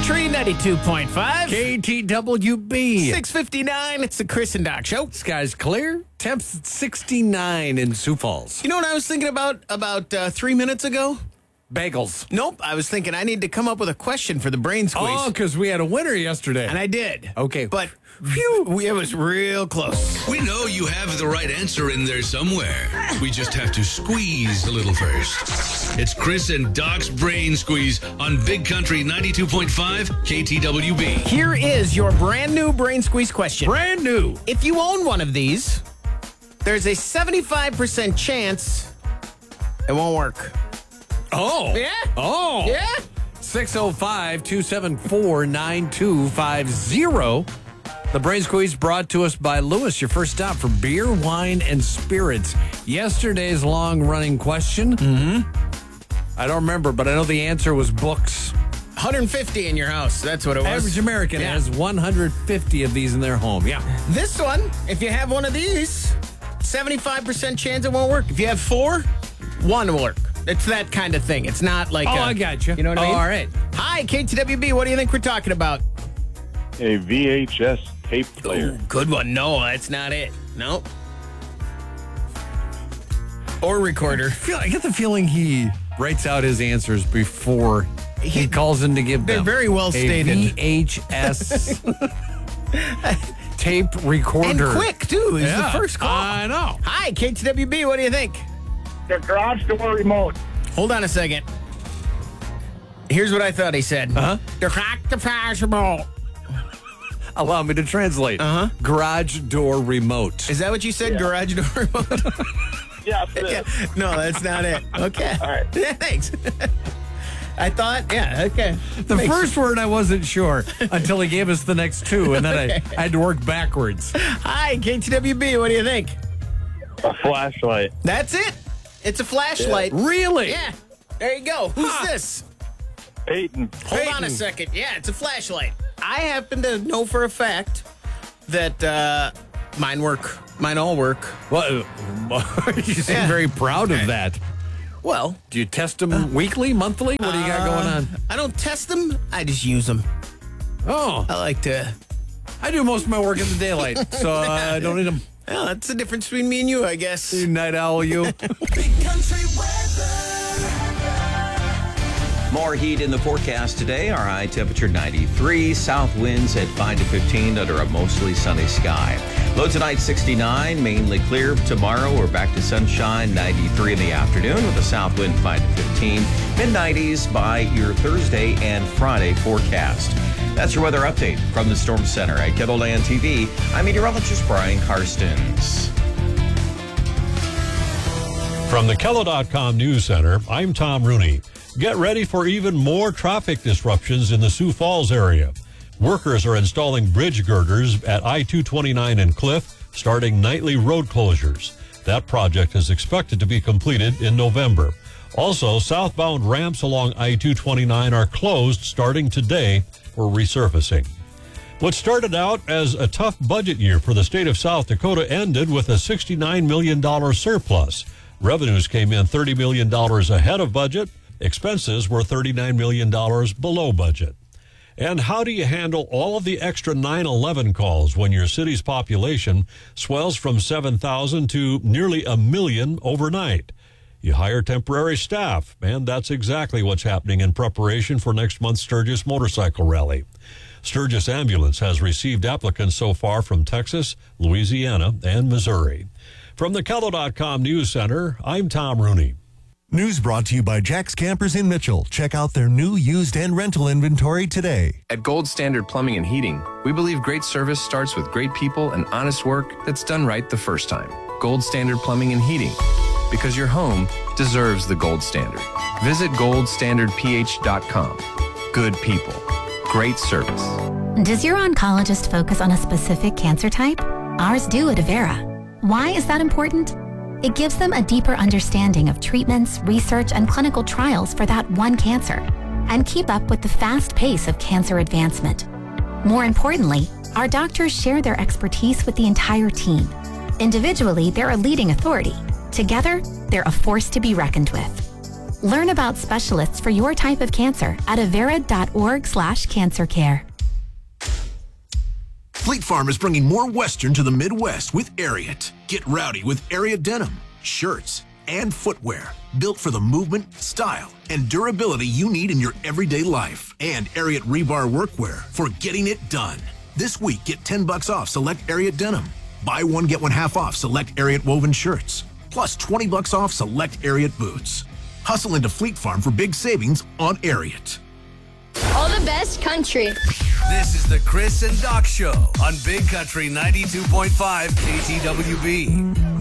Country 92.5. KTWB. 6:59. It's the Chris and Doc Show. Skies clear. Temps at 69 in Sioux Falls. You know what I was thinking about 3 minutes ago? Bagels. Nope. I was thinking I need to come up with a question for the brain squeeze. Oh, because we had a winner yesterday. And I did. Okay. But phew, it was real close. We know you have the right answer in there somewhere. We just have to squeeze a little first. It's Chris and Doc's Brain Squeeze on Big Country 92.5 KTWB. Here is your brand new brain squeeze question. Brand new. If you own one of these, there's a 75% chance it won't work. Oh. Yeah? Oh. Yeah? 605-274-9250. The Brain Squeeze brought to us by Lewis, your first stop for beer, wine, and spirits. Yesterday's long-running question. I don't remember, but I know the answer was books. 150 in your house. That's what it was. Average American Yeah. has 150 of these in their home. Yeah. This one, if you have one of these, 75% chance it won't work. If you have 4, 1 will work. It's that kind of thing. It's not like I got you. You know what I mean? All right. Hi, KTWB. What do you think we're talking about? A VHS tape player. Ooh, good one. No, that's not it. No. Or recorder. I get the feeling he writes out his answers before he calls in to give They're them. very well A stated. VHS tape recorder. And quick, too. Is the first call. I know. Hi, KTWB. What do you think? The garage door remote. Hold on a second. Here's what I thought he said. Uh-huh. The crack the possible. Allow me to translate. Garage door remote. Is that what you said? Yeah. Garage door remote? Yeah, Yeah. No, that's not it. Okay. All right. Yeah, thanks. I thought, yeah, okay. The first word I wasn't sure until he gave us the next two, and then I had to work backwards. Hi, KTWB. What do you think? a flashlight. That's it. It's a flashlight. Really? Yeah. There you go. Who's this? Peyton. Hold on a second. Yeah, it's a flashlight. I happen to know for a fact that mine work. Mine all work. Well, you seem Yeah. very proud of that. Well, Do you test them weekly, monthly? What do you got going on? I don't test them. I just use them. Oh, I like to. I do most of my work in the daylight, so I don't need them. Well, that's the difference between me and you, I guess. You night owl, you. More heat in the forecast today. Our high temperature 93. South winds at 5 to 15 under a mostly sunny sky. Low tonight 69. Mainly clear. Tomorrow we're back to sunshine. 93 in the afternoon with a south wind 5 to 15. Mid-90s by your Thursday and Friday forecast. That's your weather update from the Storm Center at KETOLAND TV. I'm meteorologist Brian Karstens. From the KELO.com News Center, I'm Tom Rooney. Get ready for even more traffic disruptions in the Sioux Falls area. Workers are installing bridge girders at I-229 and Cliff, starting nightly road closures. That project is expected to be completed in November. Also, southbound ramps along I-229 are closed starting today for resurfacing. What started out as a tough budget year for the state of South Dakota ended with a $69 million surplus. Revenues came in $30 million ahead of budget. Expenses were $39 million below budget. And how do you handle all of the extra 9/11 calls when your city's population swells from 7,000 to nearly 1 million overnight? You hire temporary staff, and that's exactly what's happening in preparation for next month's Sturgis Motorcycle Rally. Sturgis Ambulance has received applicants so far from Texas, Louisiana, and Missouri. From the KELO.com News Center, I'm Tom Rooney. News brought to you by Jack's Campers in Mitchell. Check out their new, used, and rental inventory today. At Gold Standard Plumbing and Heating, we believe great service starts with great people and honest work that's done right the first time. Gold Standard Plumbing and Heating, because your home deserves the gold standard. Visit goldstandardph.com. Good people, great service. Does your oncologist focus on a specific cancer type? Ours do at Avera. Why is that important? It gives them a deeper understanding of treatments, research, and clinical trials for that one cancer, and keep up with the fast pace of cancer advancement. More importantly, our doctors share their expertise with the entire team. Individually, they're a leading authority. Together, they're a force to be reckoned with. Learn about specialists for your type of cancer at avera.org/cancercare. Fleet Farm is bringing more Western to the Midwest with Ariat. Get rowdy with Ariat denim, shirts, and footwear built for the movement, style, and durability you need in your everyday life. And Ariat rebar workwear for getting it done. This week, get $10 off select Ariat denim. Buy one, get one half off select Ariat woven shirts. Plus $20 off select Ariat boots. Hustle into Fleet Farm for big savings on Ariat. All the best country. This is the Chris and Doc Show on Big Country 92.5 KTWB.